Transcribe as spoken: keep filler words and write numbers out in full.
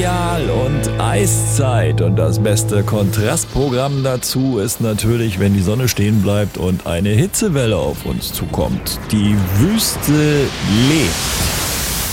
Glazial und Eiszeit. Und das beste Kontrastprogramm dazu ist natürlich, wenn die Sonne stehen bleibt und eine Hitzewelle auf uns zukommt. Die Wüste lebt.